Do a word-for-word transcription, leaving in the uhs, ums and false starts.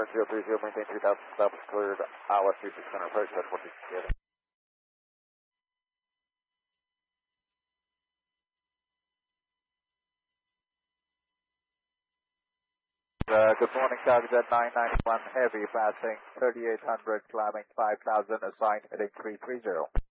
zero three zero, maintain three thousand stops, cleared, I L S three six hundred approach, that's four six zero. Uh, good morning, Cargojet nine nine one Heavy, passing thirty-eight hundred, climbing five thousand, assigned heading three three zero.